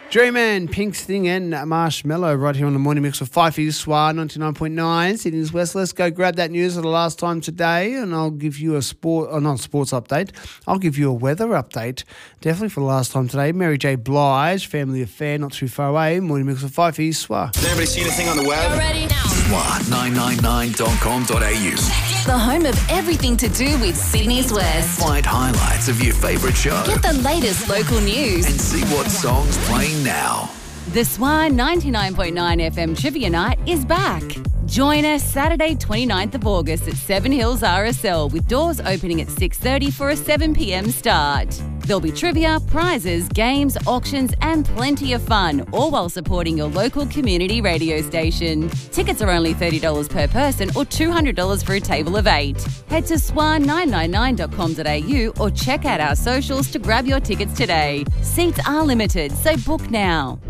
Dreamman, Pink Sting and Marshmallow right here on the Morning Mix with Fifey, SWA 99.9, Sydney's West. Let's go grab that news for the last time today and I'll give you a sports update. I'll give you a weather update, definitely for the last time today. Mary J. Blige, family affair, not too far away. Morning Mix with Fifey, SWA. Has anybody seen anything on the web? You're ready now. SWA999.com.au. The home of everything to do with Sydney's West. Find highlights of your favourite show. Get the latest local news. And see what song's playing now. The SWA 99.9 FM Trivia Night is back. Join us Saturday 29th of August at Seven Hills RSL with doors opening at 6:30 for a 7 p.m. start. There'll be trivia, prizes, games, auctions and plenty of fun, all while supporting your local community radio station. Tickets are only $30 per person or $200 for a table of 8. Head to swa999.com.au or check out our socials to grab your tickets today. Seats are limited, so book now.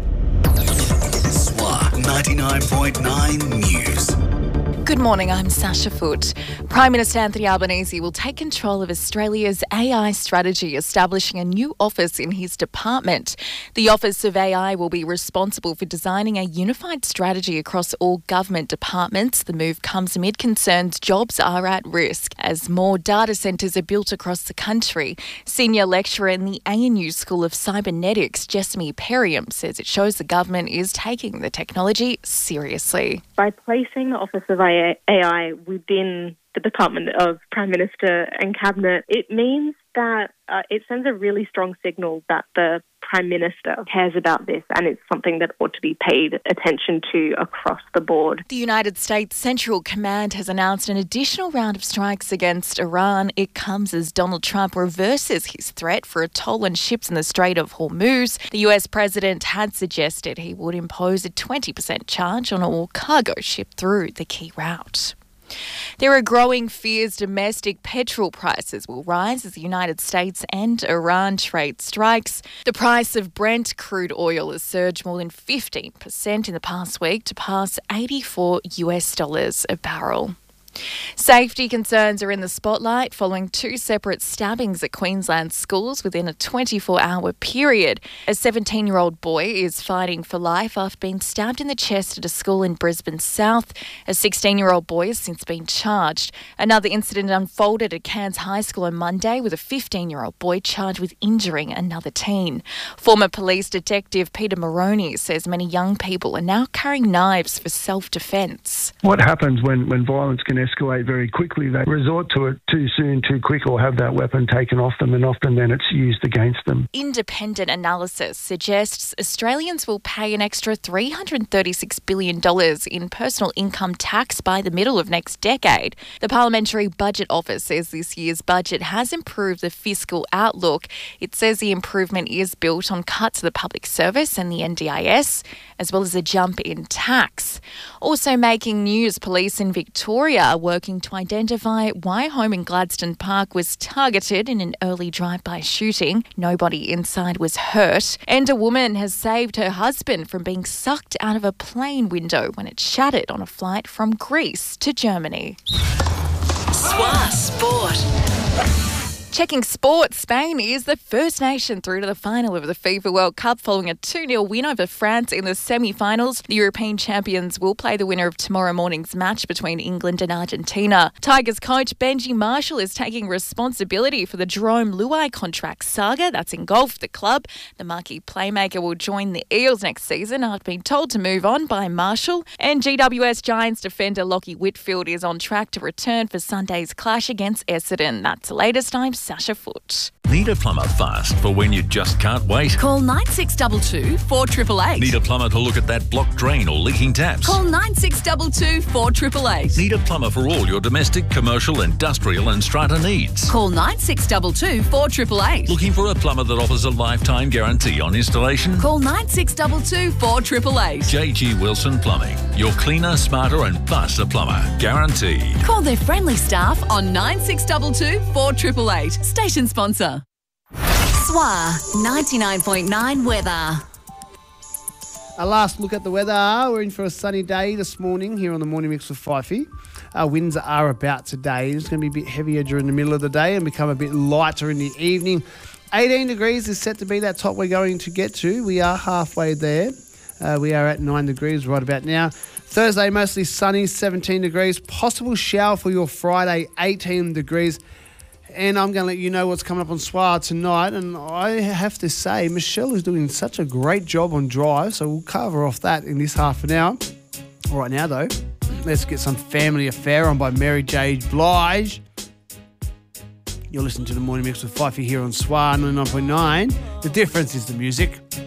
SWA 99.9 News. Good morning, I'm Sasha Foote. Prime Minister Anthony Albanese will take control of Australia's AI strategy, establishing a new office in his department. The Office of AI will be responsible for designing a unified strategy across all government departments. The move comes amid concerns jobs are at risk as more data centres are built across the country. Senior lecturer in the ANU School of Cybernetics, Jessamy Perriam, says it shows the government is taking the technology seriously. By placing the Office of AI within the Department of Prime Minister and Cabinet, it means that it sends a really strong signal that the Prime Minister cares about this and it's something that ought to be paid attention to across the board. The United States Central Command has announced an additional round of strikes against Iran. It comes as Donald Trump reverses his threat for a toll on ships in the Strait of Hormuz. The US President had suggested he would impose a 20% charge on all cargo shipped through the key route. There are growing fears domestic petrol prices will rise as the United States and Iran trade strikes. The price of Brent crude oil has surged more than 15% in the past week to pass $84 a barrel. Safety concerns are in the spotlight following 2 separate stabbings at Queensland schools within a 24-hour period. A 17-year-old boy is fighting for life after being stabbed in the chest at a school in Brisbane South. A 16-year-old boy has since been charged. Another incident unfolded at Cairns High School on Monday with a 15-year-old boy charged with injuring another teen. Former police detective Peter Moroney says many young people are now carrying knives for self-defence. What happens when violence can escalate very quickly? They resort to it too soon, too quick, or have that weapon taken off them, and often then it's used against them. Independent analysis suggests Australians will pay an extra $336 billion in personal income tax by the middle of next decade. The Parliamentary Budget Office says this year's budget has improved the fiscal outlook. It says the improvement is built on cuts to the public service and the NDIS, as well as a jump in tax. Also making news, police in Victoria are working to identify why a home in Gladstone Park was targeted in an early drive-by shooting. Nobody inside was hurt. And a woman has saved her husband from being sucked out of a plane window when it shattered on a flight from Greece to Germany. SWA Sport. Checking sport, Spain is the first nation through to the final of the FIFA World Cup following a 2-0 win over France in the semi-finals. The European champions will play the winner of tomorrow morning's match between England and Argentina. Tigers coach Benji Marshall is taking responsibility for the Jerome Luai contract saga that's engulfed the club. The marquee playmaker will join the Eels next season after being told to move on by Marshall. And GWS Giants defender Lockie Whitfield is on track to return for Sunday's clash against Essendon. That's the latest. I'm Sasha Foote. Need a plumber fast for when you just can't wait? Call 9622 4888. Need a plumber to look at that blocked drain or leaking taps? Call 9622 4888. Need a plumber for all your domestic, commercial, industrial and strata needs? Call 9622 4888. Looking for a plumber that offers a lifetime guarantee on installation? Call 9622 4888. JG Wilson Plumbing. Your cleaner, smarter and faster plumber. Guaranteed. Call their friendly staff on 9622 4888. Station sponsor. SWA 99.9 weather. A last look at the weather. We're in for a sunny day this morning here on the Morning Mix with Fifey. Our winds are about today. It's going to be a bit heavier during the middle of the day and become a bit lighter in the evening. 18 degrees is set to be that top we're going to get to. We are halfway there. We are at 9 degrees right about now. Thursday, mostly sunny, 17 degrees. Possible shower for your Friday, 18 degrees. And I'm going to let you know what's coming up on SWA tonight. And I have to say, Michelle is doing such a great job on Drive, so we'll cover off that in this half an hour. All right, now, though, let's get some Family Affair on by Mary J. Blige. You're listening to the Morning Mix with Fifey here on SWA 99.9. The difference is the music.